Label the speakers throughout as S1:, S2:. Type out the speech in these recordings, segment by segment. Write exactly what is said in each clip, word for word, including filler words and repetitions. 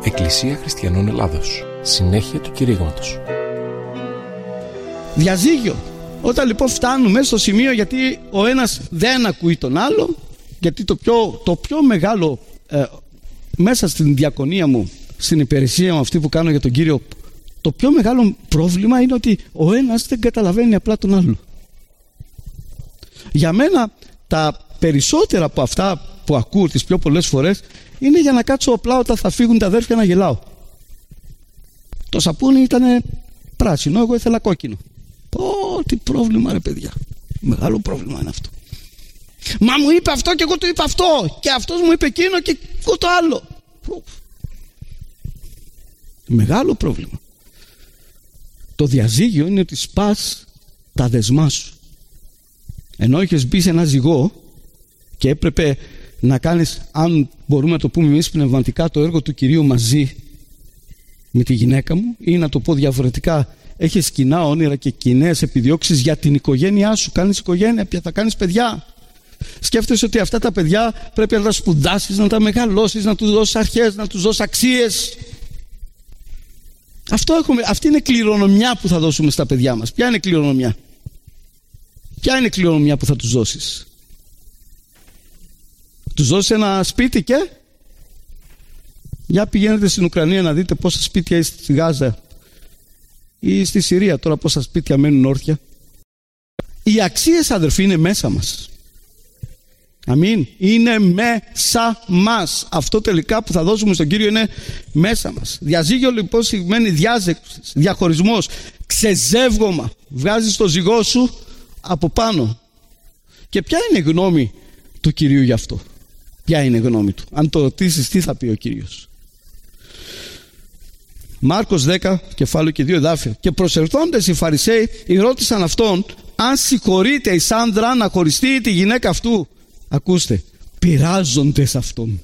S1: Εκκλησία Χριστιανών Ελλάδος. Συνέχεια του κηρύγματος.
S2: Διαζύγιο. Όταν λοιπόν φτάνουμε στο σημείο, γιατί ο ένας δεν ακούει τον άλλο, γιατί το πιο, το πιο μεγάλο ε, μέσα στην διακονία μου, στην υπηρεσία μου αυτή που κάνω για τον Κύριο, το πιο μεγάλο πρόβλημα είναι ότι ο ένας δεν καταλαβαίνει απλά τον άλλο. Για μένα τα περισσότερα από αυτά που ακούω τις πιο πολλές φορές είναι για να κάτσω απλά όταν θα φύγουν τα αδέρφια να γελάω. Το σαπούνι ήταν πράσινο, εγώ ήθελα κόκκινο. Πω, τι πρόβλημα ρε παιδιά. Μεγάλο πρόβλημα είναι αυτό. Μα μου είπε αυτό και εγώ του είπα αυτό, και αυτός μου είπε εκείνο και εγώ το άλλο. Μεγάλο πρόβλημα. Το διαζύγιο είναι ότι σπάς τα δεσμά σου. Ενώ είχες μπει σε ένα ζυγό και έπρεπε να κάνεις, αν μπορούμε να το πούμε εμείς πνευματικά, το έργο του Κυρίου μαζί με τη γυναίκα μου, ή να το πω διαφορετικά, έχεις κοινά όνειρα και κοινές επιδιώξεις για την οικογένειά σου. Κάνεις οικογένεια, θα κάνεις παιδιά. Σκέφτεσαι ότι αυτά τα παιδιά πρέπει να τα σπουδάσεις, να τα μεγαλώσεις, να τους δώσεις αρχές, να τους δώσεις αξίες. Αυτό έχουμε, αυτή είναι κληρονομιά που θα δώσουμε στα παιδιά μας. Ποια είναι κληρονομιά? Ποια είναι κληρονομιά που θα τους δώσεις? Τους δώσεις ένα σπίτι και για πηγαίνετε στην Ουκρανία να δείτε πόσα σπίτια είναι στη Γάζα ή στη Συρία τώρα, πόσα σπίτια μένουν όρθια. Οι αξίες, αδερφοί, είναι μέσα μας. Αμήν. Είναι μέσα μας. Αυτό τελικά που θα δώσουμε στον Κύριο είναι μέσα μας. Διαζύγιο λοιπόν σημαίνει διάζευση, διαχωρισμός, ξεζεύγωμα. Βγάζεις το ζυγό σου από πάνω. Και ποια είναι η γνώμη του Κυρίου γι' αυτό? Ποια είναι η γνώμη του? Αν το ρωτήσεις, τι θα πει ο Κύριος? Μάρκος δέκα, κεφάλαιο και δύο εδάφια. Και προσερθόντες οι Φαρισαίοι ρώτησαν αυτόν αν συγχωρείται εις άνδρα να χωριστεί τη γυναίκα αυτού. Ακούστε, πειράζοντες αυτόν.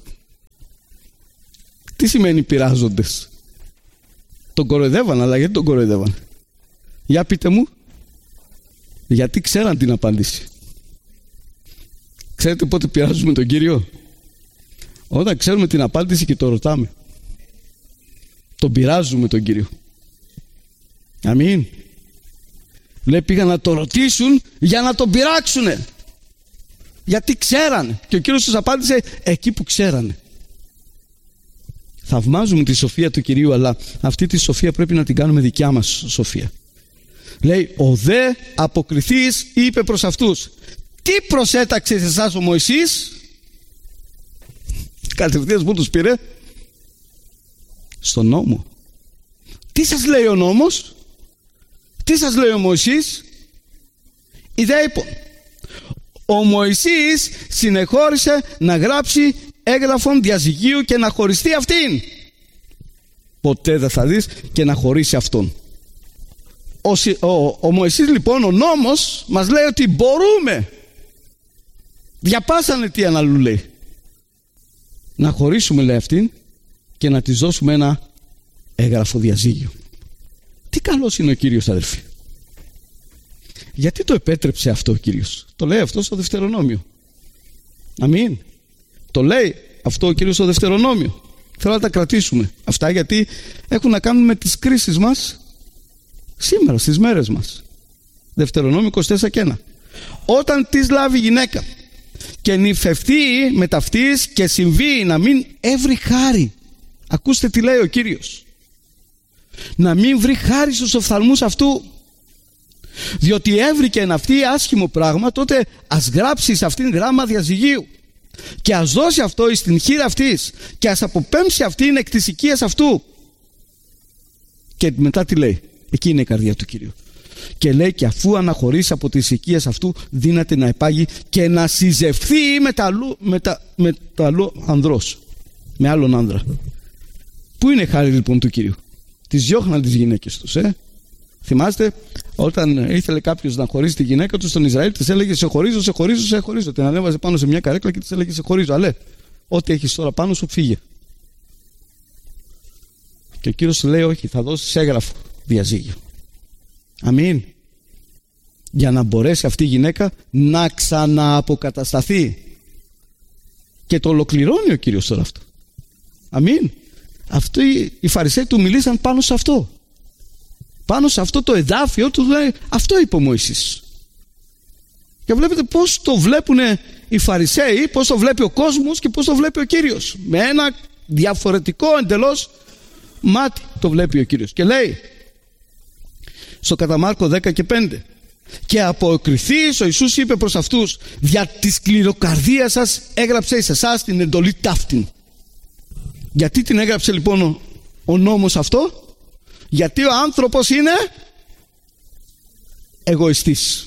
S2: Τι σημαίνει πειράζοντες? Τον κοροϊδεύαν, αλλά γιατί τον κοροϊδεύαν? Για πείτε μου. Γιατί ξέραν την απάντηση. Ξέρετε πότε πειράζουμε τον Κύριο? Όταν ξέρουμε την απάντηση και το ρωτάμε. Τον πειράζουμε τον Κύριο. Αμήν. Λέει, πήγαν να το ρωτήσουν για να τον πειράξουνε. Γιατί ξέρανε. Και ο Κύριος τους απάντησε εκεί που ξέρανε. Θαυμάζουμε τη σοφία του Κυρίου, αλλά αυτή τη σοφία πρέπει να την κάνουμε δικιά μας σοφία. Λέει, ο δε αποκριθείς είπε προς αυτούς, τι προσέταξε σε εσάς ο Μωυσής? Κατευθείαν που τους πήρε στον νόμο. Τι σας λέει ο νόμος? Τι σας λέει ο Μωυσής? Η δε είπων, ο Μωυσής συνεχώρησε να γράψει έγγραφον διαζυγίου και να χωριστεί αυτήν. Ποτέ δεν θα δεις και να χωρίσει αυτόν. Ο, ο, ο Μωυσής λοιπόν, ο νόμος μας λέει ότι μπορούμε. Διαπάσανε τι αναλού λέει. Να χωρίσουμε λέει αυτήν και να της δώσουμε ένα έγγραφο διαζύγιο. Τι καλός είναι ο Κύριος, αδελφοί. Γιατί το επέτρεψε αυτό ο Κύριος? Το λέει αυτό στο Δευτερονόμιο. Αμήν. Το λέει αυτό ο Κύριος στο Δευτερονόμιο. Θέλω να τα κρατήσουμε αυτά, γιατί έχουν να κάνουν με τις κρίσεις μας σήμερα, στις μέρες μας. Δευτερονόμιο είκοσι τέσσερα και ένα. Όταν της λάβει γυναίκα και νυφευτεί με ταυτής και συμβεί να μην έβρει χάρη. Ακούστε τι λέει ο Κύριος. Να μην βρει χάρη στους οφθαλμούς αυτού. Διότι έβρικε εν αυτή άσχημο πράγμα, τότε ας γράψει σε αυτήν γράμμα διαζυγίου και ας δώσει αυτό εις την χείρα αυτής και ας αποπέμψει αυτήν εκ της οικίας αυτού. Και μετά τι λέει? Εκεί είναι η καρδιά του Κυρίου. Και λέει, και αφού αναχωρήσει από τις οικίες αυτού, δύναται να υπάγει και να συζευθεί με τα αλλού, με τα, με τα αλλού ανδρός, με άλλον άνδρα. Πού είναι η χάρη λοιπόν του Κυρίου? Τις διώχναν τις γυναίκες τους, ε? Θυμάστε, όταν ήθελε κάποιος να χωρίσει τη γυναίκα του στον Ισραήλ, της έλεγε σε χωρίζω, σε χωρίζω, σε χωρίζω. Την ανέβαζε πάνω σε μια καρέκλα και της έλεγε σε χωρίζω. Αλλά ό,τι έχεις τώρα πάνω σου φύγε. Και ο Κύριος λέει, όχι, θα δώσεις έγγραφο διαζύγιο. Αμήν. Για να μπορέσει αυτή η γυναίκα να ξανααποκατασταθεί. Και το ολοκληρώνει ο Κύριος τώρα αυτό. Αμήν. Αυτοί οι Φαρισαίοι του μιλήσαν πάνω σε αυτό. Πάνω σε αυτό το εδάφιο του λέει, αυτό είπε ο Μωυσής. Και βλέπετε πώς το βλέπουν οι Φαρισαίοι, πώς το βλέπει ο κόσμος και πώς το βλέπει ο Κύριος. Με ένα διαφορετικό εντελώς μάτι το βλέπει ο Κύριος. Και λέει στο κατά Μάρκο δέκα και πέντε, και αποκριθείς ο Ιησούς είπε προς αυτούς, δια της σκληροκαρδίας σας έγραψε εις εσάς την εντολή ταύτην. Γιατί την έγραψε λοιπόν ο, ο νόμος αυτό? Γιατί ο άνθρωπος είναι εγωιστής.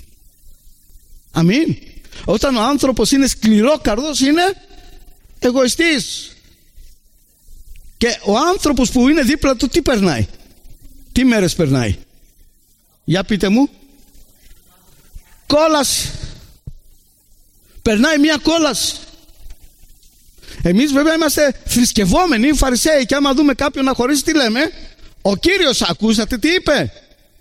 S2: Αμήν. Όταν ο άνθρωπος είναι σκληρόκαρδος είναι εγωιστής. Και ο άνθρωπος που είναι δίπλα του τι περνάει? Τι μέρες περνάει? Για πείτε μου. Κόλαση. Περνάει μια κόλαση. Εμείς βέβαια είμαστε θρησκευόμενοι Φαρισαίοι, και άμα δούμε κάποιον να χωρίσει τι λέμε? Ο Κύριος, ακούσατε τι είπε?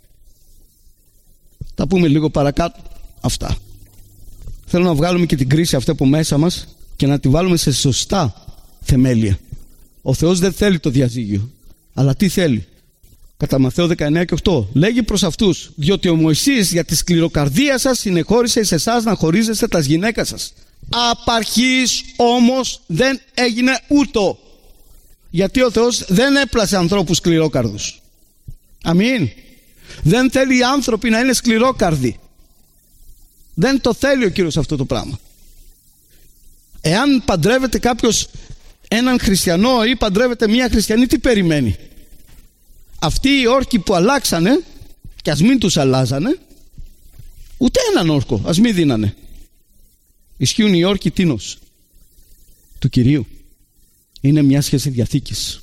S2: Θα πούμε λίγο παρακάτω αυτά. Θέλω να βγάλουμε και την κρίση αυτή από μέσα μας και να τη βάλουμε σε σωστά θεμέλια. Ο Θεός δεν θέλει το διαζύγιο, αλλά τι θέλει? Κατά Μαθαίο δεκαεννέα και οκτώ λέγει προς αυτούς, διότι ο Μωυσής για τη σκληροκαρδία σας συνεχώρησε σε εσάς να χωρίζεστε τας γυναίκας σας. Απαρχής όμως δεν έγινε ούτω. Γιατί ο Θεός δεν έπλασε ανθρώπους σκληρόκαρδους. Αμήν. Δεν θέλει οι άνθρωποι να είναι σκληρόκαρδοι. Δεν το θέλει ο Κύριος αυτό το πράγμα. Εάν παντρεύεται κάποιος έναν χριστιανό ή παντρεύεται μια χριστιανή, τι περιμένει? Αυτοί οι όρκοι που αλλάξανε, και ας μην τους αλλάζανε, ούτε έναν όρκο ας μην δίνανε. Ισχύουν οι όρκοι τίνος του Κυρίου. Είναι μια σχέση διαθήκης.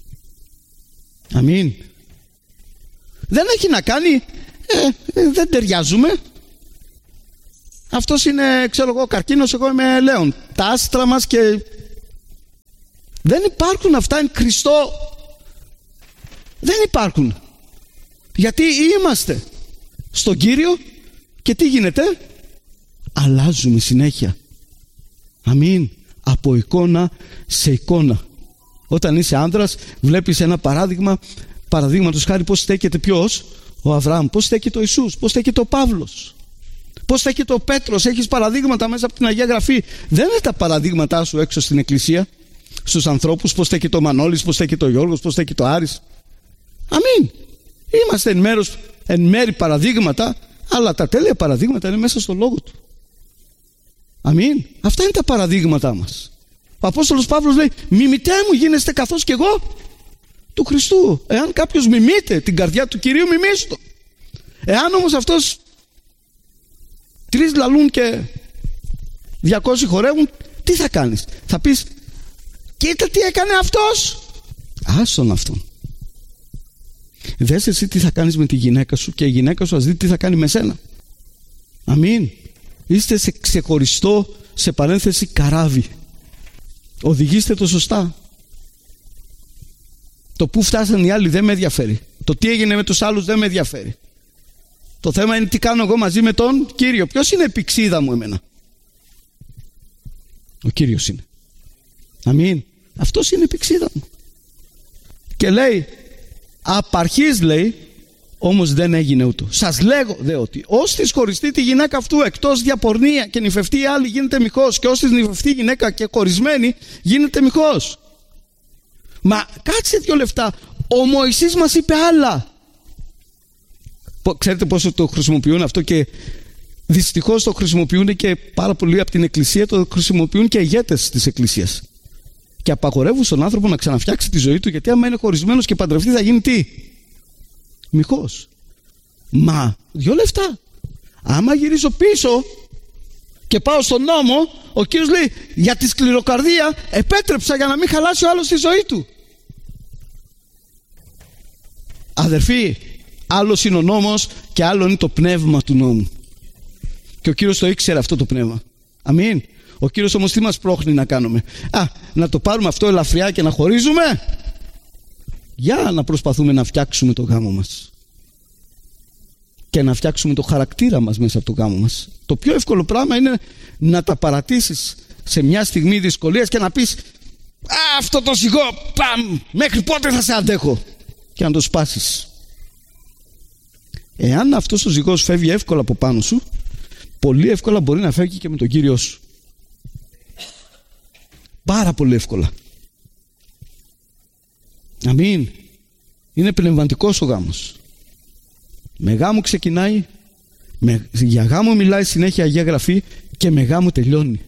S2: Αμήν. Δεν έχει να κάνει ε, ε, δεν ταιριάζουμε. Αυτός είναι, ξέρω εγώ, καρκίνος, εγώ είμαι λέων. Τα άστρα μας και δεν υπάρχουν αυτά εν Χριστώ. Δεν υπάρχουν. Γιατί είμαστε στον Κύριο και τι γίνεται? Αλλάζουμε συνέχεια. Αμήν. Από εικόνα σε εικόνα. Όταν είσαι άνδρας βλέπεις ένα παράδειγμα, παραδείγματος χάρη πώς στέκεται ποιος? Ο Αβραάμ. Πώς στέκεται ο Ιησούς? Πώς στέκεται ο Παύλος? Πώς στέκεται ο Πέτρος? Έχεις παραδείγματα μέσα από την Αγία Γραφή. Δεν είναι τα παραδείγματά σου έξω στην εκκλησία, στους ανθρώπους. Πώς στέκεται ο Μανώλης, πώς στέκεται ο Γιώργος, πώς στέκεται ο Άρης. Αμήν. Είμαστε εν, μέρος, εν μέρη παραδείγματα, αλλά τα τέλεια παραδείγματα είναι μέσα στο λόγο του. Αμήν. Αυτά είναι τα παραδείγματά μας. Ο Απόστολος Παύλος λέει, μιμητέ μου γίνεστε καθώς και εγώ του Χριστού. Εάν κάποιος μιμείται την καρδιά του Κυρίου, μιμήσου το. Εάν όμως αυτός τρεις λαλούν και διακόσιοι χορεύουν, τι θα κάνεις? Θα πεις, κοίτα τι έκανε αυτός. Άσον αυτόν. Δες εσύ τι θα κάνεις με τη γυναίκα σου και η γυναίκα σου ας δει τι θα κάνει με σένα. Αμήν. Είστε σε ξεχωριστό, σε παρένθεση, καράβι. Οδηγήστε το σωστά. Το που φτάσαν οι άλλοι δεν με ενδιαφέρει. Το τι έγινε με τους άλλους δεν με ενδιαφέρει. Το θέμα είναι τι κάνω εγώ μαζί με τον Κύριο. Ποιος είναι επιξίδα μου εμένα? Ο Κύριος είναι. Αμήν. Αυτός είναι επιξίδα μου. Και λέει, απαρχής λέει, όμως δεν έγινε ούτω. Σας λέγω δε ότι ως της χωριστεί τη γυναίκα αυτού εκτός διαπορνεία και νυφευτεί η άλλη γίνεται μοιχός, και ως της νυφευτεί γυναίκα και χωρισμένη γίνεται μοιχός. Μα κάτσε δύο λεφτά. Ο Μωυσής μας είπε άλλα. Ξέρετε πόσο το χρησιμοποιούν αυτό, και δυστυχώς το χρησιμοποιούν και πάρα πολλοί από την εκκλησία, το χρησιμοποιούν και ηγέτες της εκκλησίας. Και απαγορεύουν στον άνθρωπο να ξαναφτιάξει τη ζωή του, γιατί άμα είναι χωρισμένος και παντρευτεί θα γίνει τι? Μοιχός. Μα δυο λεφτά. Άμα γυρίσω πίσω και πάω στον νόμο, ο Κύριος λέει, για τη σκληροκαρδία επέτρεψα για να μην χαλάσει ο άλλος τη ζωή του. Αδερφοί, άλλος είναι ο νόμος και άλλο είναι το πνεύμα του νόμου. Και ο Κύριος το ήξερε αυτό το πνεύμα. Αμήν. Ο Κύριος όμως τι μας πρόχνει να κάνουμε? Α, να το πάρουμε αυτό ελαφριά και να χωρίζουμε? Για να προσπαθούμε να φτιάξουμε το γάμο μας και να φτιάξουμε το χαρακτήρα μας μέσα από το γάμο μας. Το πιο εύκολο πράγμα είναι να τα παρατήσεις σε μια στιγμή δυσκολίας και να πεις, Α, αυτό το ζυγό, παμ, μέχρι πότε θα σε αντέχω, και να το σπάσεις. Εάν αυτός ο ζυγός φεύγει εύκολα από πάνω σου, πολύ εύκολα μπορεί να φεύγει και με τον Κύριό σου. Πάρα πολύ εύκολα. Αμήν. Είναι πνευματικός ο γάμος. Με γάμο ξεκινάει, με, για γάμο μιλάει συνέχεια Αγία Γραφή και με γάμο τελειώνει.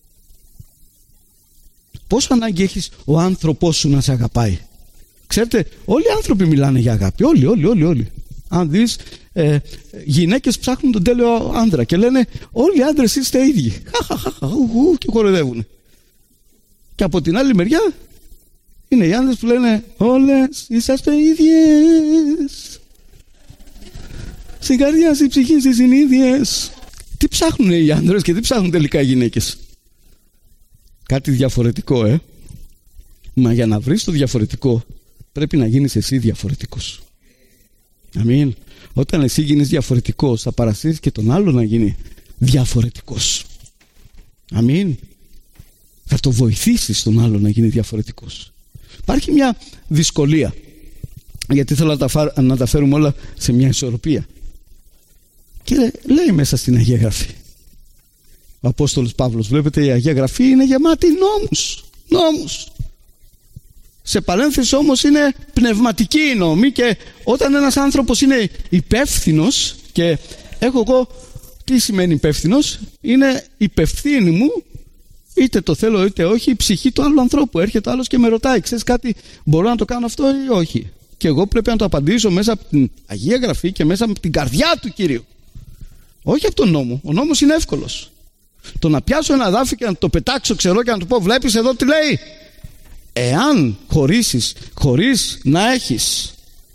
S2: Πόσο ανάγκη έχεις ο άνθρωπός σου να σε αγαπάει? Ξέρετε, όλοι οι άνθρωποι μιλάνε για αγάπη. Όλοι, όλοι, όλοι, όλοι. Αν δεις, ε, γυναίκες ψάχνουν τον τέλειο άντρα και λένε όλοι οι άντρες είστε ίδιοι. Και χορεδεύουν. Και από την άλλη μεριά είναι οι άντρες που λένε όλες είσαστε ίδιες. Στην καρδιά, στην ψυχή, στις συνήθειες. Τι ψάχνουν οι άντρες και τι ψάχνουν τελικά οι γυναίκες? Κάτι διαφορετικό, ε. Μα για να βρεις το διαφορετικό πρέπει να γίνεις εσύ διαφορετικός. Αμήν. Όταν εσύ γίνεις διαφορετικός, θα παρασύρεις και τον άλλο να γίνει διαφορετικός. Αμήν. Θα το βοηθήσεις τον άλλο να γίνει διαφορετικός. Υπάρχει μια δυσκολία, γιατί θέλω να τα, φά, να τα φέρουμε όλα σε μια ισορροπία. Και λέει μέσα στην Αγία Γραφή ο Απόστολος Παύλος, βλέπετε, η Αγία Γραφή είναι γεμάτη νόμους. Νόμους. Σε παρένθεση όμως είναι πνευματική η νόμη, και όταν ένας άνθρωπος είναι υπεύθυνος, και έχω εγώ τι σημαίνει υπεύθυνος, είναι υπευθύνη μου, είτε το θέλω είτε όχι, η ψυχή του άλλου ανθρώπου. Έρχεται άλλος και με ρωτάει, ξέρεις κάτι, μπορώ να το κάνω αυτό ή όχι? Και εγώ πρέπει να το απαντήσω μέσα από την Αγία Γραφή και μέσα από την καρδιά του Κυρίου. Όχι από τον νόμο. Ο νόμος είναι εύκολος. Το να πιάσω ένα δάφι και να το πετάξω ξερό και να του πω, βλέπεις εδώ τι λέει? Εάν χωρίσεις χωρίς να έχεις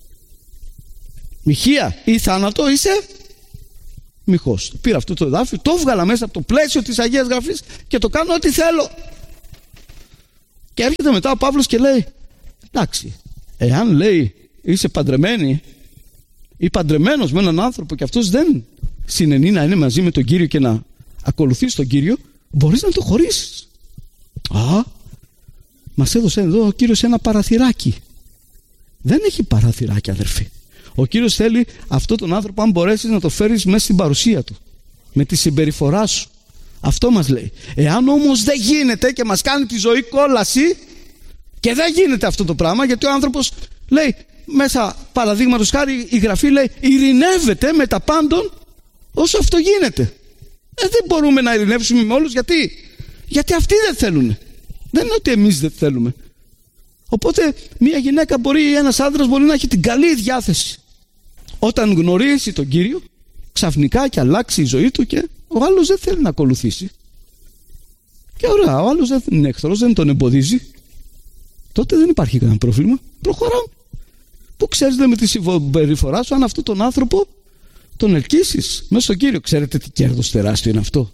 S2: μοιχεία ή θάνατο, είσαι μοιχός. Πήρα αυτό το δάφι, το έβγαλα μέσα από το πλαίσιο της Αγίας Γραφής και το κάνω ό,τι θέλω. Και έρχεται μετά ο Παύλος και λέει, εντάξει, εάν λέει είσαι παντρεμένη ή παντρεμένος με έναν άνθρωπο και αυτός δεν συνενεί να είναι μαζί με τον Κύριο και να ακολουθείς τον Κύριο, μπορείς να το χωρίσεις. Α, μας έδωσε εδώ ο Κύριος ένα παραθυράκι. Δεν έχει παραθυράκι, αδερφοί. Ο Κύριος θέλει αυτόν τον άνθρωπο, αν μπορέσεις, να το φέρεις μέσα στην παρουσία του, με τη συμπεριφορά σου. Αυτό μας λέει. Εάν όμως δεν γίνεται και μας κάνει τη ζωή κόλαση, και δεν γίνεται αυτό το πράγμα, γιατί ο άνθρωπος λέει μέσα, παραδείγματος χάρη, η Γραφή λέει ειρηνεύεται με τα πάντων όσο αυτό γίνεται. Ε, δεν μπορούμε να ειρηνεύσουμε με όλους. Γιατί? Γιατί αυτοί δεν θέλουν. Δεν είναι ότι εμείς δεν θέλουμε. Οπότε μια γυναίκα μπορεί, ένας άντρας μπορεί να έχει την καλή διάθεση. Όταν γνωρίσει τον Κύριο, ξαφνικά και αλλάξει η ζωή του και ο άλλος δεν θέλει να ακολουθήσει. Και ωραία, ο άλλος δεν είναι εχθρός, δεν τον εμποδίζει. Τότε δεν υπάρχει κανένα πρόβλημα. Προχωράμε. Πού ξέρεις, με τη συμπεριφορά σου, αν αυτόν τον άνθρωπο τον ελκύσεις μέσα στον Κύριο? Ξέρετε τι κέρδος τεράστιο είναι αυτό?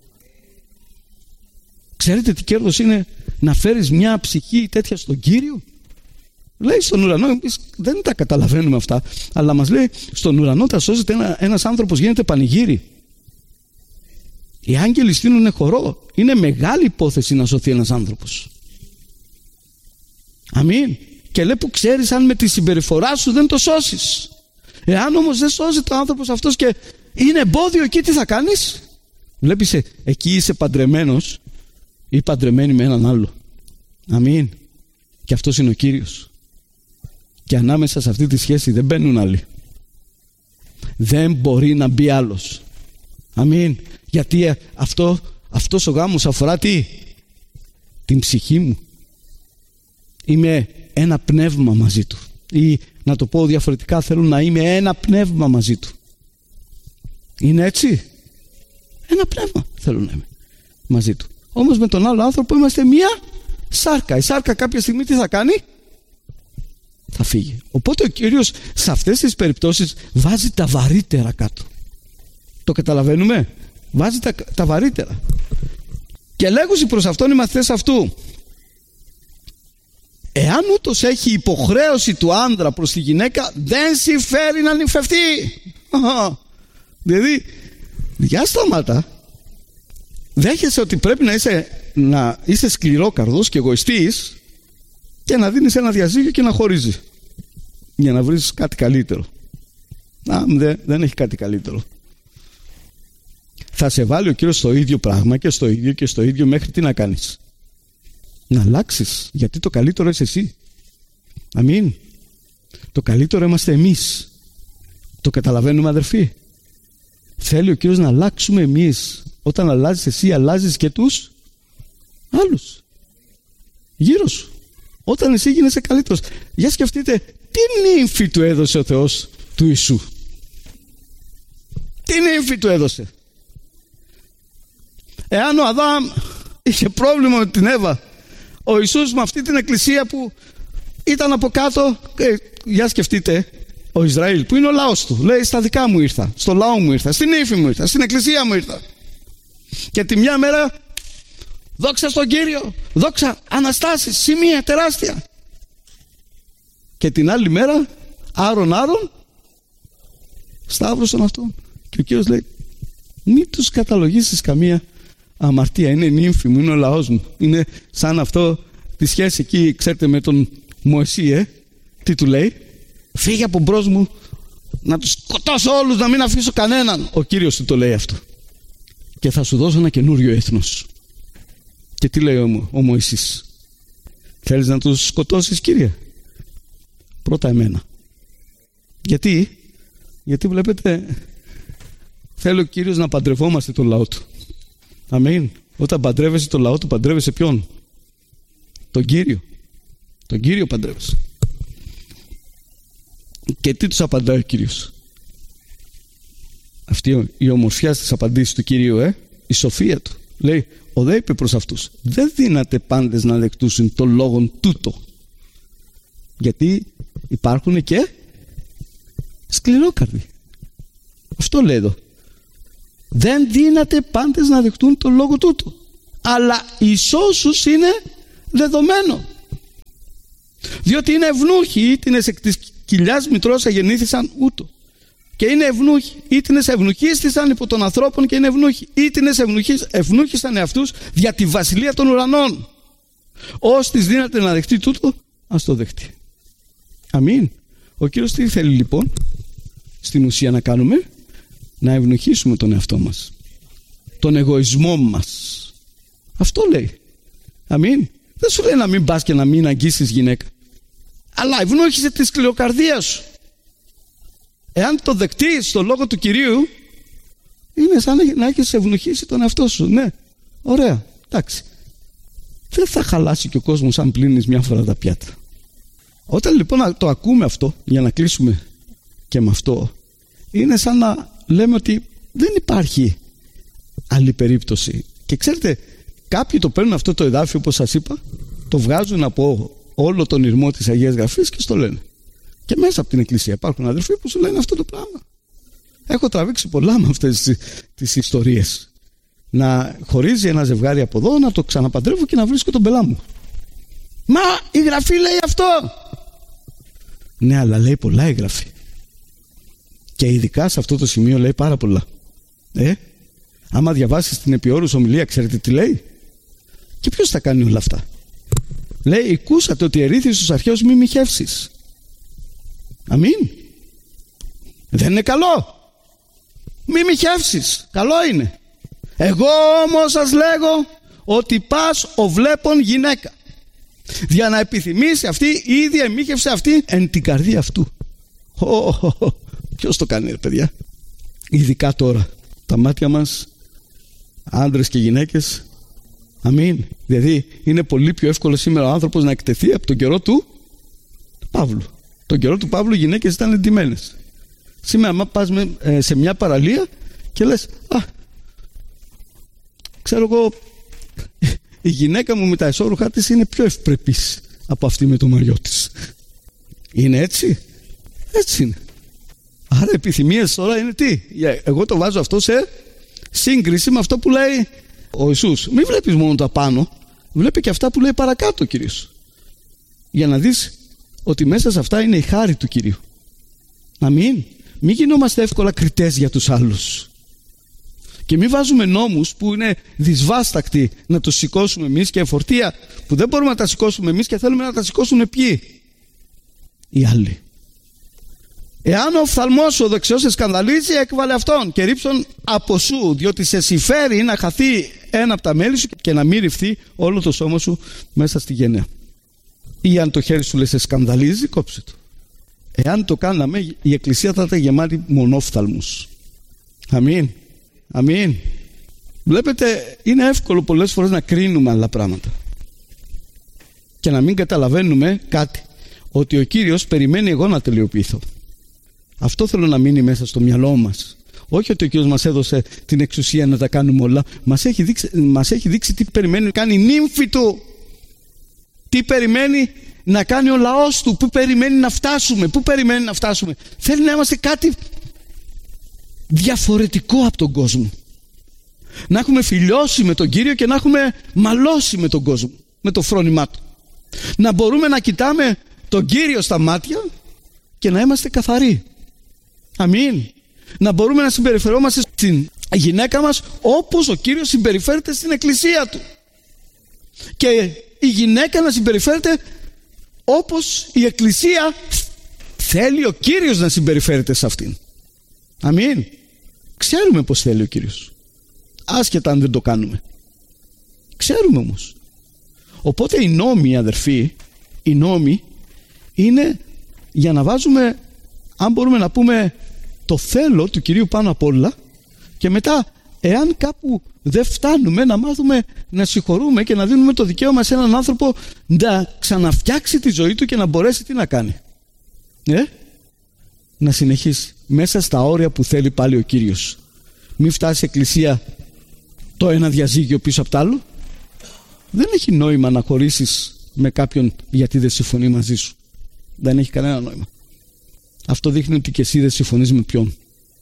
S2: Ξέρετε τι κέρδος είναι να φέρεις μια ψυχή τέτοια στον Κύριο? Λέει στον ουρανό, εμείς δεν τα καταλαβαίνουμε αυτά, αλλά μας λέει στον ουρανό θα σώζεται ένα, ένας άνθρωπος, γίνεται πανηγύρι. Οι άγγελοι στείνουν χορό. Είναι μεγάλη υπόθεση να σωθεί ένας άνθρωπος. Αμήν. Και λέει, που ξέρεις αν με τη συμπεριφορά σου δεν το σώσεις? Εάν όμως δεν σώζεται ο άνθρωπος αυτός και είναι εμπόδιο εκεί, τι θα κάνεις? Βλέπεις, εκεί είσαι παντρεμένος ή παντρεμένη με έναν άλλο. Αμήν. Και αυτός είναι ο Κύριος. Και ανάμεσα σε αυτή τη σχέση δεν μπαίνουν άλλοι. Δεν μπορεί να μπει άλλος. Αμήν. Γιατί αυτό, αυτός ο γάμος αφορά τι? Την ψυχή μου. Είμαι ένα πνεύμα μαζί του. Ή να το πω διαφορετικά, θέλω να είμαι ένα πνεύμα μαζί του. Είναι έτσι? Ένα πνεύμα θέλω να είμαι μαζί του. Όμως με τον άλλο άνθρωπο είμαστε μία σάρκα. Η σάρκα κάποια στιγμή τι θα κάνει? Θα φύγει. Οπότε ο Κύριος σε αυτές τις περιπτώσεις βάζει τα βαρύτερα κάτω. Το καταλαβαίνουμε? Βάζει τα, τα βαρύτερα. Και λέγουσι προς αυτόν οι μαθητές αυτού, εάν ούτως έχει υποχρέωση του άντρα προς τη γυναίκα, δεν συμφέρει να νυμφευτεί. Δηλαδή, για σταμάτα. Δέχεσαι ότι πρέπει να είσαι, να είσαι σκληρόκαρδος και εγωιστής και να δίνεις ένα διαζύγιο και να χωρίζει για να βρεις κάτι καλύτερο. Α, δε, δεν έχει κάτι καλύτερο. Θα σε βάλει ο Κύριος στο ίδιο πράγμα και στο ίδιο και στο ίδιο μέχρι τι να κάνεις? Να αλλάξεις, γιατί το καλύτερο είσαι εσύ. Αμήν. Το καλύτερο είμαστε εμείς. Το καταλαβαίνουμε, αδερφοί? Θέλει ο Κύριος να αλλάξουμε εμείς. Όταν αλλάζεις εσύ, αλλάζεις και τους άλλους γύρω σου. Όταν εσύ γίνεσαι καλύτερος. Για σκεφτείτε, τι νύμφη του έδωσε ο Θεός του Ιησού? Τι νύμφη του έδωσε? Εάν ο Αδάμ είχε πρόβλημα με την Εύα, ο Ιησούς με αυτή την εκκλησία που ήταν από κάτω, ε, για σκεφτείτε, ο Ισραήλ που είναι ο λαός του, λέει στα δικά μου ήρθα, στο λαό μου ήρθα, στην ύφη μου ήρθα, στην εκκλησία μου ήρθα. Και τη μια μέρα, δόξα στον Κύριο, δόξα, Αναστάσεις, σημεία τεράστια. Και την άλλη μέρα, άρον άρον, σταύρωσαν αυτόν. Και ο Κύριος λέει, μην τους καταλογίσεις καμία αμαρτία, είναι νύμφη μου, είναι ο λαός μου. Είναι σαν αυτό τη σχέση εκεί, ξέρετε, με τον Μωυσή, ε? Τι του λέει? Φύγε από μπρος μου, να τους σκοτώσω όλους, να μην αφήσω κανέναν. Ο Κύριος του το λέει αυτό. Και θα σου δώσω ένα καινούριο έθνος. Και τι λέει ο, ο Μωυσής? Θέλεις να τους σκοτώσεις, Κύριε? Πρώτα εμένα. Γιατί? Γιατί βλέπετε, θέλει ο Κύριος να παντρευόμαστε τον λαό του. Αμήν. Όταν παντρεύεσαι τον λαό του, παντρεύεσαι ποιον? Τον Κύριο. Τον Κύριο παντρεύεσαι. Και τι τους απαντάει ο Κύριος? Αυτή η ομορφιά στις απαντήσεις του Κυρίου, ε? η σοφία του. Λέει, ο δε είπε προς αυτούς, δεν δύναται πάντες να δεκτούσουν το λόγον τούτο. Γιατί υπάρχουν και σκληρόκαρδοι. Αυτό λέει εδώ. Δεν δύναται πάντες να δεχτούν το λόγο τούτο. Αλλά εις όσους είναι δεδομένο. Διότι είναι ευνούχοι, ήτινες εκ της κοιλιάς μητρός γεννήθησαν ούτω. Και είναι ευνούχοι, ήτινες ευνούχίστησαν υπό των ανθρώπων και είναι ευνούχοι. Ήτινες ευνούχησαν εαυτούς δια τη βασιλεία των ουρανών. Ως της δύναται να δεχτεί τούτο, ας το δεχτεί. Αμήν. Ο Κύριος τι θέλει λοιπόν στην ουσία να κάνουμε? Να ευνοχήσουμε τον εαυτό μας, τον εγωισμό μας. Αυτό λέει. Αμήν. Δεν σου λέει να μην πας και να μην αγγίσεις γυναίκα, αλλά ευνόχισε τη σκληροκαρδία σου. Εάν το δεκτείς στο λόγο του Κυρίου, είναι σαν να έχεις ευνοχήσει τον εαυτό σου. Ναι, ωραία, εντάξει. Δεν θα χαλάσει και ο κόσμος αν πλύνεις μια φορά τα πιάτα. Όταν λοιπόν το ακούμε αυτό, για να κλείσουμε και με αυτό, είναι σαν να λέμε ότι δεν υπάρχει άλλη περίπτωση. Και ξέρετε, κάποιοι το παίρνουν αυτό το εδάφιο, όπως σας είπα, το βγάζουν από όλο τον ηρμό της Αγίας Γραφής και στο λένε. Και μέσα από την Εκκλησία υπάρχουν αδελφοί που σου λένε αυτό το πράγμα. Έχω τραβήξει πολλά με αυτές τις ιστορίες. Να χωρίζει ένα ζευγάρι από εδώ, να το ξαναπαντρεύω και να βρίσκω τον πελά μου. Μα η Γραφή λέει αυτό. Ναι, αλλά λέει πολλά η Γραφή. Και ειδικά σε αυτό το σημείο λέει πάρα πολλά. Ε, άμα διαβάσεις την επιόρους ομιλία, ξέρετε τι λέει? Και ποιος θα κάνει όλα αυτά? Λέει, «Οικούσατε ότι ερήθη στους αρχαίους μη μοιχεύσεις». Αμήν. Δεν είναι καλό? Μη μοιχεύσεις. Καλό είναι. Εγώ όμως σας λέγω ότι πας ο βλέπων γυναίκα, για να επιθυμήσει αυτή η ίδια εμίχευσε αυτή εν την καρδία αυτού. Oh, ποιος το κάνει ρε παιδιά? Ειδικά τώρα τα μάτια μας, άντρες και γυναίκες. Αμήν. Δηλαδή είναι πολύ πιο εύκολο σήμερα ο άνθρωπος να εκτεθεί από τον καιρό του Παύλου. Τον καιρό του Παύλου οι γυναίκες ήταν εντυμένες. Σήμερα άμα πας με, ε, σε μια παραλία και λες, α, ξέρω εγώ, η γυναίκα μου με τα εσώρουχά της είναι πιο ευπρεπής από αυτή με το μαριό της. Είναι έτσι? Έτσι είναι. Άρα επιθυμίες τώρα είναι τι? Εγώ το βάζω αυτό σε σύγκριση με αυτό που λέει ο Ιησούς. Μην βλέπεις μόνο τα πάνω, βλέπει και αυτά που λέει παρακάτω ο Κύριος, για να δεις ότι μέσα σε αυτά είναι η χάρη του Κυρίου. Να μην, μην γινόμαστε εύκολα κριτές για τους άλλους Και μην βάζουμε νόμους που είναι δυσβάστακτοι να τους σηκώσουμε εμείς και εφορτία που δεν μπορούμε να τα σηκώσουμε εμείς και θέλουμε να τα σηκώσουν ποιοι? Οι άλλοι. Εάν ο οφθαλμός σου ο δεξιός σε σκανδαλίζει, έκβαλε αυτόν και ρίψον από σου, διότι σε συμφέρει να χαθεί ένα από τα μέλη σου και να μην ρυφθεί όλο το σώμα σου μέσα στη γενναία. Ή αν το χέρι σου λέει σε σκανδαλίζει, κόψε το. Εάν το κάναμε, η Εκκλησία θα ήταν γεμάτη μονόφθαλμους. Αμήν. Αμήν. Βλέπετε, είναι εύκολο πολλές φορές να κρίνουμε άλλα πράγματα και να μην καταλαβαίνουμε κάτι, ότι ο Κύριος περιμένει εγώ να τελειοποιηθώ. Αυτό θέλω να μείνει μέσα στο μυαλό μας. Όχι ότι ο Κύριος μας έδωσε την εξουσία να τα κάνουμε όλα. Μας έχει δείξει, μας έχει δείξει τι περιμένει να κάνει η νύμφη του. Τι περιμένει να κάνει ο λαός του. Πού περιμένει να φτάσουμε. Πού περιμένει να φτάσουμε. Θέλει να είμαστε κάτι διαφορετικό από τον κόσμο. Να έχουμε φιλιώσει με τον Κύριο και να έχουμε μαλώσει με τον κόσμο, με το φρόνημά του. Να μπορούμε να κοιτάμε τον Κύριο στα μάτια και να είμαστε καθαροί. Αμήν. Να μπορούμε να συμπεριφερόμαστε στην γυναίκα μας όπως ο Κύριος συμπεριφέρεται στην εκκλησία του. Και η γυναίκα να συμπεριφέρεται όπως η εκκλησία θέλει ο Κύριος να συμπεριφέρεται σε αυτήν. Αμήν. Ξέρουμε πως θέλει ο Κύριος, άσχετα αν δεν το κάνουμε. Ξέρουμε όμως. Οπότε οι νόμοι, αδερφοί, οι νόμοι είναι για να βάζουμε, αν μπορούμε να πούμε, το θέλω του Κυρίου πάνω απ' όλα, και μετά εάν κάπου δεν φτάνουμε να μάθουμε να συγχωρούμε και να δίνουμε το δικαίωμα σε έναν άνθρωπο να ξαναφτιάξει τη ζωή του και να μπορέσει τι να κάνει. Ε? Να συνεχίσει μέσα στα όρια που θέλει πάλι ο Κύριος. Μην φτάσει η εκκλησία το ένα διαζύγιο πίσω απ' το άλλο. Δεν έχει νόημα να χωρίσεις με κάποιον γιατί δεν συμφωνεί μαζί σου. Δεν έχει κανένα νόημα. Αυτό δείχνει ότι και εσύ δεν συμφωνείς με ποιον?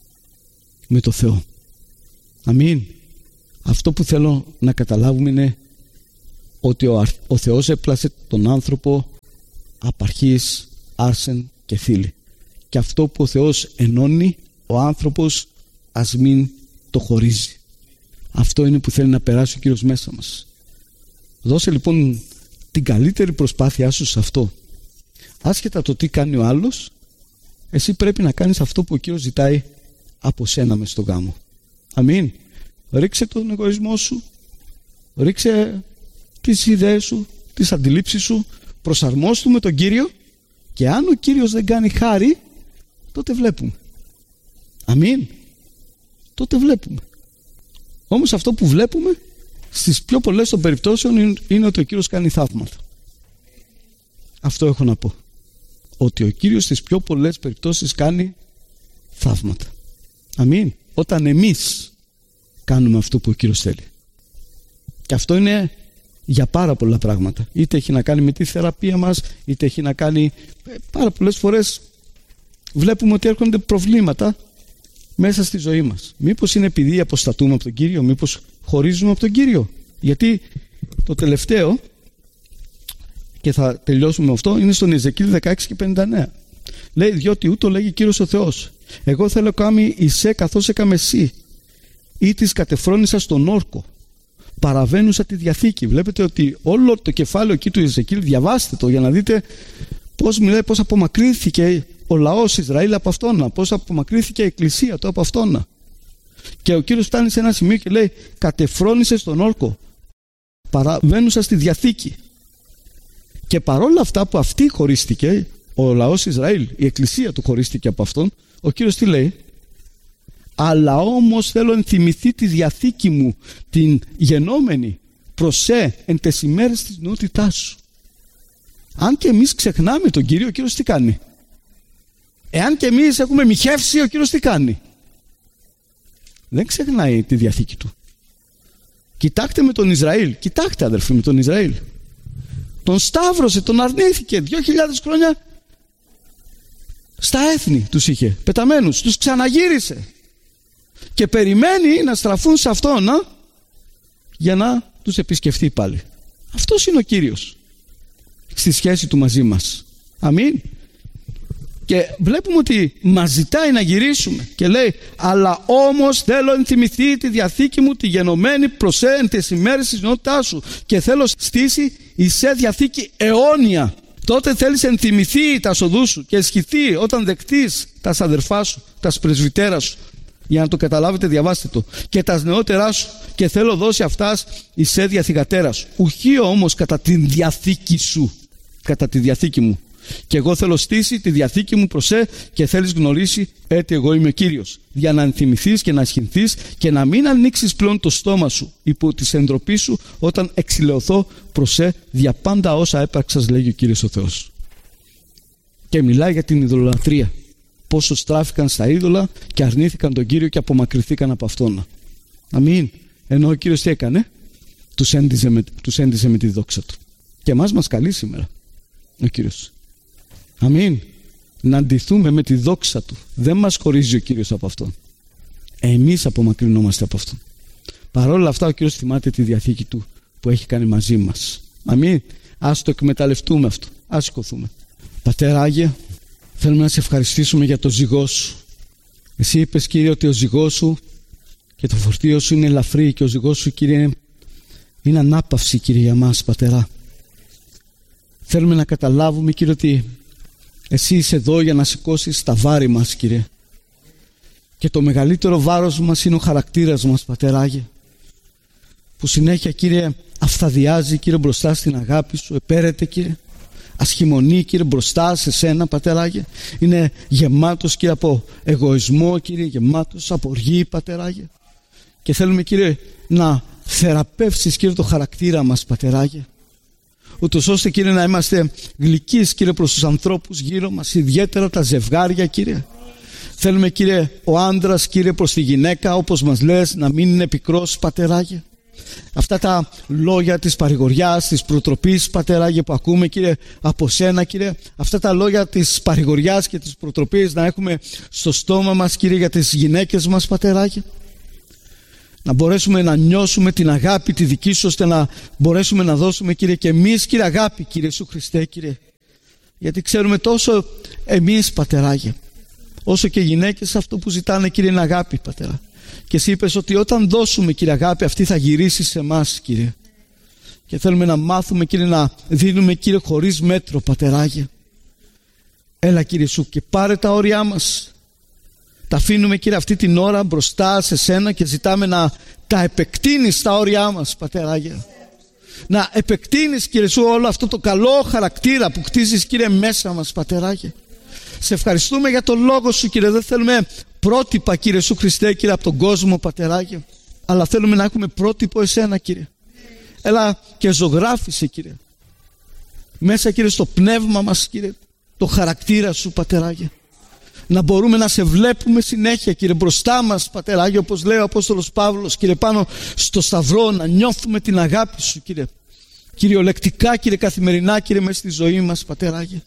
S2: Με το Θεό. Αμήν. Αυτό που θέλω να καταλάβουμε είναι ότι ο, ο Θεός έπλασε τον άνθρωπο απαρχής, άρσεν και θήλη. Και αυτό που ο Θεός ενώνει, ο άνθρωπος ας μην το χωρίζει. Αυτό είναι που θέλει να περάσει ο Κύριος μέσα μας. Δώσε λοιπόν την καλύτερη προσπάθειά σου σε αυτό. Άσχετα το τι κάνει ο άλλος, εσύ πρέπει να κάνεις αυτό που ο Κύριος ζητάει από σένα μες στον γάμο. Αμήν. Ρίξε τον εγωισμό σου, ρίξε τις ιδέες σου, τις αντιλήψεις σου, προσαρμόσου με τον Κύριο, και αν ο Κύριος δεν κάνει χάρη, τότε βλέπουμε. Αμήν. Τότε βλέπουμε. Όμως αυτό που βλέπουμε στις πιο πολλές των περιπτώσεων είναι ότι ο Κύριος κάνει θαύματα. Αυτό έχω να πω. Ότι ο Κύριος στις πιο πολλές περιπτώσεις κάνει θαύματα. Αμήν. Όταν εμείς κάνουμε αυτό που ο Κύριος θέλει. Και αυτό είναι για πάρα πολλά πράγματα. Είτε έχει να κάνει με τη θεραπεία μας, είτε έχει να κάνει... Πάρα πολλές φορές βλέπουμε ότι έρχονται προβλήματα μέσα στη ζωή μας. Μήπως είναι επειδή αποστατούμε από τον Κύριο, μήπως χωρίζουμε από τον Κύριο? Γιατί το τελευταίο, και θα τελειώσουμε με αυτό, είναι στον Εζεκείλ δεκαέξι και πενήντα εννέα. Λέει, διότι ούτω λέγει Κύριος ο Θεός, εγώ θέλω κάμει εισέ καθώς έκαμε εσύ, ή της κατεφρόνησα στον όρκο, παραβαίνουσα τη Διαθήκη. Βλέπετε ότι όλο το κεφάλαιο εκεί του Εζεκείλ, διαβάστε το για να δείτε πώς μιλάει, πώς απομακρύνθηκε ο λαός Ισραήλ από αυτόνα, πώς απομακρύνθηκε η εκκλησία του από αυτόνα. Και ο Κύριος φτάνει σε ένα σημείο και λέει, κατεφρόνησε στον όρκο, παραβαίνουσα στη Διαθήκη. Και παρόλα αυτά που αυτή χωρίστηκε, ο λαός Ισραήλ, η εκκλησία του χωρίστηκε από αυτόν, ο Κύριος τι λέει? Αλλά όμως θέλω ενθυμηθεί τη Διαθήκη μου, την γενόμενη προσέ εν τες ημέρες της νεότητάς σου. Αν και εμείς ξεχνάμε τον Κύριο, ο Κύριος τι κάνει? Εάν και εμείς έχουμε μοιχεύσει, ο Κύριος τι κάνει? Δεν ξεχνάει τη Διαθήκη του. Κοιτάξτε με τον Ισραήλ, κοιτάξτε αδερφοί με τον Ισραήλ. Τον σταύρωσε, τον αρνήθηκε, δύο χιλιάδες χρόνια στα έθνη τους είχε πεταμένους, τους ξαναγύρισε και περιμένει να στραφούν σε αυτόν α, για να τους επισκεφτεί πάλι. Αυτός είναι ο Κύριος στη σχέση του μαζί μας. Αμήν. Και βλέπουμε ότι μας ζητάει να γυρίσουμε και λέει, αλλά όμως θέλω ενθυμηθεί τη διαθήκη μου τη γενομένη προσέν τις ημέρες της νεότητάς σου και θέλω στήσει εισέ διαθήκη αιώνια. Τότε θέλεις ενθυμηθεί τα σοδού σου και αισχυθεί όταν δεκτείς τα αδερφά σου, τα πρεσβυτέρα σου. Για να το καταλάβετε, διαβάστε το. Και τα νεότερά σου και θέλω δώσει αυτάς εισέ διαθηκατέρα σου. Ουχείο όμως κατά τη διαθήκη σου, κατά τη διαθήκη μου. Και εγώ θέλω στήσει τη διαθήκη μου προσέ και θέλεις γνωρίσει έτι εγώ είμαι Κύριος. Για να ενθυμηθείς και να ασχυνθείς και να μην ανοίξεις πλέον το στόμα σου υπό της εντροπής σου όταν εξηλαιωθώ προσέ δια πάντα όσα έπραξας, λέγει ο Κύριος ο Θεός. Και μιλάει για την ειδωλολατρία. Πόσο στράφηκαν στα είδωλα και αρνήθηκαν τον Κύριο και απομακρυνθήκαν από Αυτόν. Αμήν. Ενώ ο Κύριος τι έκανε? Τους έντιζε με, τους έντιζε με τη δόξα Του. Και εμάς μας καλεί σήμερα ο Κύριος. Αμήν. Να ντυθούμε με τη δόξα Του. Δεν μας χωρίζει ο Κύριος από Αυτόν. Εμείς απομακρυνόμαστε από Αυτόν. Παρ' όλα αυτά ο Κύριος θυμάται τη διαθήκη Του που έχει κάνει μαζί μας. Αμήν. Ας το εκμεταλλευτούμε αυτό. Ας σηκωθούμε. Πατέρα Άγιε, θέλουμε να σε ευχαριστήσουμε για το ζυγό σου. Εσύ είπες, Κύριε, ότι ο ζυγός σου και το φορτίο σου είναι ελαφρύ και ο ζυγός σου, Κύριε, είναι ανάπαυση, Κύριε, για μας, Πατερά. Θέλουμε να καταλάβουμε, Κύριε, ότι εσύ είσαι εδώ για να σηκώσεις τα βάρη μας, Κύριε. Και το μεγαλύτερο βάρος μας είναι ο χαρακτήρας μας, Πατέρα Άγιε, που συνέχεια, Κύριε, αυθαδιάζει, Κύριε, μπροστά στην αγάπη σου, επέρεται, Κύριε, ασχημονεί, Κύριε, μπροστά σε σένα, Πατέρα Άγιε. Είναι γεμάτος, Κύριε, από εγωισμό, Κύριε, γεμάτος από οργή, Πατέρα Άγιε. Και θέλουμε, Κύριε, να θεραπεύσεις, Κύριε, το χαρακτήρα μας, Πατέρα Άγιε, ούτως ώστε, Κύριε, να είμαστε γλυκείς, Κύριε, προς τους ανθρώπους γύρω μας, ιδιαίτερα τα ζευγάρια, Κύριε. Θέλουμε, Κύριε, ο άντρας, Κύριε, προς τη γυναίκα, όπως μας λες, να μην είναι πικρός, Πατέρα Άγιε. Αυτά τα λόγια της παρηγοριάς, της προτροπής, Πατέρα Άγιε, που ακούμε, Κύριε, από σένα, Κύριε, αυτά τα λόγια της παρηγοριάς και της προτροπής να έχουμε στο στόμα μας, Κύριε, για τις γυναίκες μας, Πατέρα Άγιε. Να μπορέσουμε να νιώσουμε την αγάπη τη δική σου, ώστε να μπορέσουμε να δώσουμε, Κύριε, και εμείς, Κύριε, αγάπη, Κύριε Ιησού Χριστέ, Κύριε. Γιατί ξέρουμε τόσο εμείς, Πατέρα Άγιε, όσο και οι γυναίκες, αυτό που ζητάνε, Κύριε, είναι αγάπη, Πατέρα. Και εσύ είπες ότι όταν δώσουμε, Κύριε, αγάπη, αυτή θα γυρίσει σε εμάς, Κύριε. Και θέλουμε να μάθουμε, Κύριε, να δίνουμε, Κύριε, χωρίς μέτρο, Πατέρα Άγιε. Έλα, Κύριε Σου, και πάρε τα όρια μας. Τα αφήνουμε, Κύριε, αυτή την ώρα μπροστά σε σένα και ζητάμε να τα επεκτείνεις τα όρια μας, Πατέρα Άγιε. Να επεκτείνεις, Κύριε Σου, όλο αυτό το καλό χαρακτήρα που κτίζεις, Κύριε, μέσα μας, Πατέρα Άγιε. Σε ευχαριστούμε για τον λόγο Σου, Κύριε. Δεν θέλουμε πρότυπα, Κύριε Σου Χριστέ, Κύριε, από τον κόσμο, Πατέρα Άγιε, αλλά θέλουμε να έχουμε πρότυπο εσένα, Κύριε. Έλα και ζωγράφισε, Κύριε, μέσα, Κύριε, στο πνεύμα μας, Κύριε, το χαρακτήρα Σου, Πατέρα Άγιε. Να μπορούμε να σε βλέπουμε συνέχεια, Κύριε, μπροστά μας, Πατέρα Άγιε, όπως λέει ο Απόστολος Παύλος, Κύριε, πάνω στο σταυρό, να νιώθουμε την αγάπη Σου, Κύριε, κυριολεκτικά, Κύριε, καθημερινά, Κύριε, μέσα στη ζωή μας, Πατέρα Άγιε.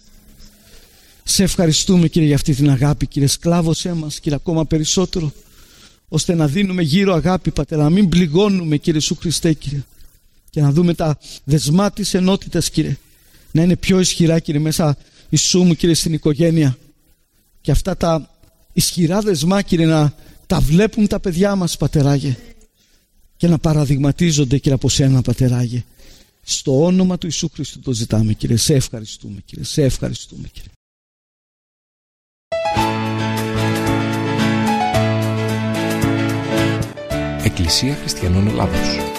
S2: Σε ευχαριστούμε, Κύριε, για αυτή την αγάπη, Κύριε. Σκλάβωσέ μας, Κύριε, ακόμα περισσότερο, ώστε να δίνουμε γύρω αγάπη, Πατέρα, να μην πληγώνουμε, Κύριε Σου Χριστέ, Κύριε, και να δούμε τα δεσμά της ενότητας, Κύριε, να είναι πιο ισχυρά, Κύριε, μέσα Ιησού μου, Κύριε, στην οικογένεια. Και αυτά τα ισχυρά δεσμά, Κύριε, να τα βλέπουν τα παιδιά μας, Πατέρα Άγιε, και να παραδειγματίζονται, Κύριε, από σένα, Πατέρα Άγιε. Στο όνομα του Ιησού Χριστού το ζητάμε, Κύριε. Σε ευχαριστούμε, Κύριε. Σε ευχαριστούμε, Κύριε.
S1: Εκκλησία Χριστιανών Ελλάδος.